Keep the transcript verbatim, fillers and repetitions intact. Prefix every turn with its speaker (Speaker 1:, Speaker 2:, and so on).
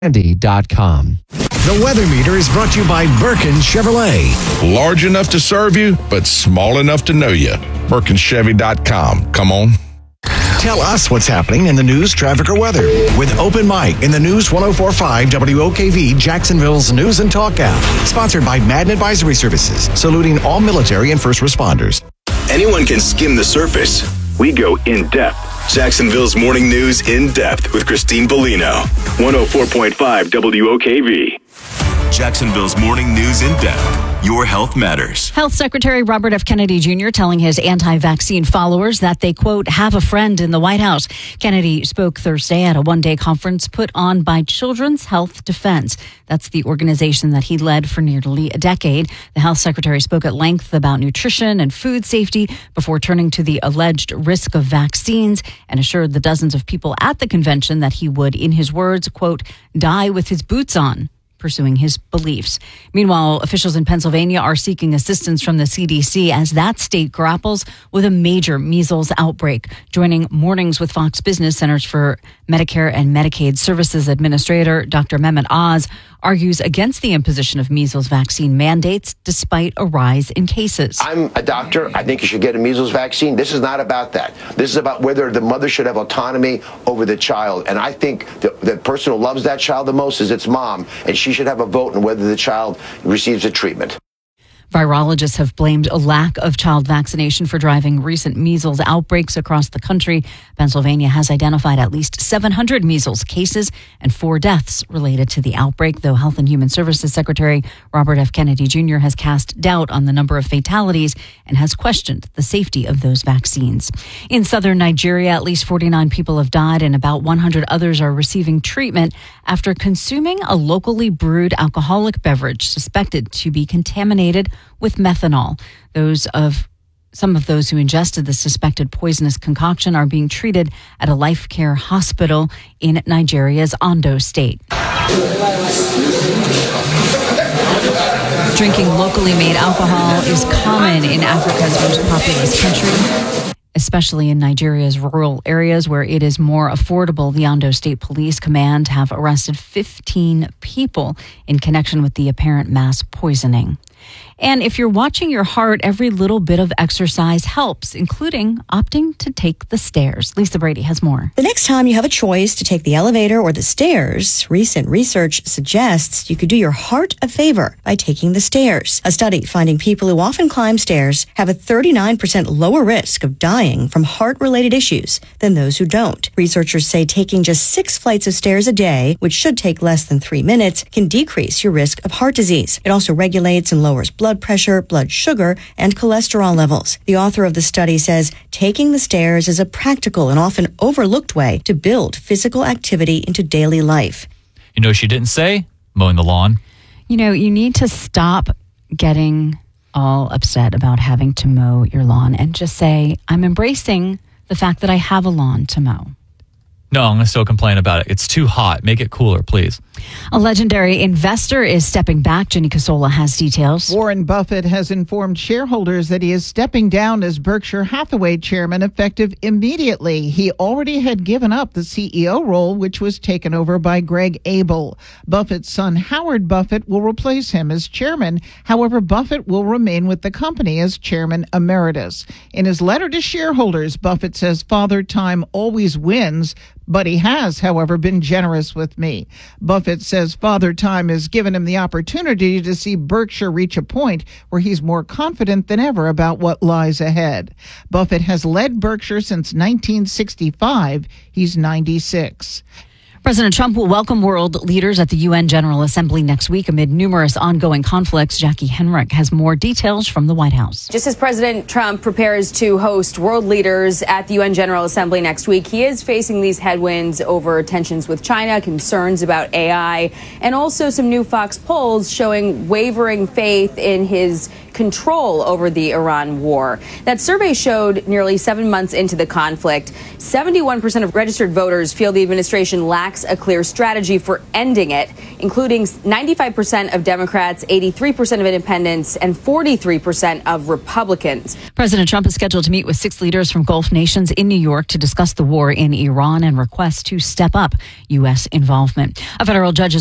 Speaker 1: Andy dot com.
Speaker 2: The weather meter is brought to you by Birkin Chevrolet.
Speaker 3: Large enough to serve you, but small enough to know you. Birkin Chevy dot com. Come on.
Speaker 2: Tell us what's happening in the news, traffic, or weather with Open Mic in the News one oh four point five W O K V Jacksonville's News and Talk app. Sponsored by Madden Advisory Services, saluting all military and first responders.
Speaker 4: Anyone can skim the surface. We go in depth. Jacksonville's Morning News in depth with Christine Bellino. one oh four point five W O K V. Jacksonville's Morning News in depth. Your health matters.
Speaker 5: Health Secretary Robert F. Kennedy Junior telling his anti-vaccine followers that they, quote, have a friend in the White House. Kennedy spoke Thursday at a one-day conference put on by Children's Health Defense. That's the organization that he led for nearly a decade. The health secretary spoke at length about nutrition and food safety before turning to the alleged risk of vaccines and assured the dozens of people at the convention that he would, in his words, quote, die with his boots on, pursuing his beliefs. Meanwhile, officials in Pennsylvania are seeking assistance from the C D C as that state grapples with a major measles outbreak. Joining Mornings with Fox Business, Centers for Medicare and Medicaid Services Administrator Doctor Mehmet Oz argues against the imposition of measles vaccine mandates despite a rise in cases.
Speaker 6: I'm a doctor. I think you should get a measles vaccine. This is not about that. This is about whether the mother should have autonomy over the child. And I think the, the person who loves that child the most is its mom, and she should have a vote on whether the child receives a treatment.
Speaker 5: Virologists have blamed a lack of child vaccination for driving recent measles outbreaks across the country. Pennsylvania has identified at least seven hundred measles cases and four deaths related to the outbreak, though Health and Human Services Secretary Robert F. Kennedy Junior has cast doubt on the number of fatalities and has questioned the safety of those vaccines. In southern Nigeria, at least forty-nine people have died and about one hundred others are receiving treatment after consuming a locally brewed alcoholic beverage suspected to be contaminated with methanol. Those of some of those who ingested the suspected poisonous concoction are being treated at a life care hospital in Nigeria's Ondo state. Drinking locally made alcohol is common in Africa's most populous country, especially in Nigeria's rural areas where it is more affordable. The Ondo State Police Command have arrested fifteen people in connection with the apparent mass poisoning. And if you're watching your heart, every little bit of exercise helps, including opting to take the stairs. Lisa Brady has more.
Speaker 7: The next time you have a choice to take the elevator or the stairs, recent research suggests you could do your heart a favor by taking the stairs. A study finding people who often climb stairs have a thirty-nine percent lower risk of dying from heart-related issues than those who don't. Researchers say taking just six flights of stairs a day, which should take less than three minutes, can decrease your risk of heart disease. It also regulates and lowers blood pressure, blood sugar, and cholesterol levels. The author of the study says taking the stairs is a practical and often overlooked way to build physical activity into daily life.
Speaker 8: You know, she didn't say mowing the lawn.
Speaker 5: You know, you need to stop getting all upset about having to mow your lawn and just say, I'm embracing the fact that I have a lawn to mow.
Speaker 8: No, I'm going to still complain about it. It's too hot. Make it cooler, please.
Speaker 5: A legendary investor is stepping back. Jenny Casola has details.
Speaker 9: Warren Buffett has informed shareholders that he is stepping down as Berkshire Hathaway chairman effective immediately. He already had given up the C E O role, which was taken over by Greg Abel. Buffett's son, Howard Buffett, will replace him as chairman. However, Buffett will remain with the company as chairman emeritus. In his letter to shareholders, Buffett says Father Time always wins, but he has, however, been generous with me. Buffett says Father Time has given him the opportunity to see Berkshire reach a point where he's more confident than ever about what lies ahead. Buffett has led Berkshire since nineteen sixty-five. He's ninety-six.
Speaker 5: President Trump will welcome world leaders at the U N General Assembly next week amid numerous ongoing conflicts. Jackie Henrick has more details from the White House.
Speaker 10: Just as President Trump prepares to host world leaders at the U N General Assembly next week, he is facing these headwinds over tensions with China, concerns about A I, and also some new Fox polls showing wavering faith in his control over the Iran war. That survey showed nearly seven months into the conflict, seventy-one percent of registered voters feel the administration lacks lacks a clear strategy for ending it, including ninety-five percent of Democrats, eighty-three percent of independents, and forty-three percent of Republicans.
Speaker 5: President Trump is scheduled to meet with six leaders from Gulf nations in New York to discuss the war in Iran and request to step up U S involvement. A federal judge is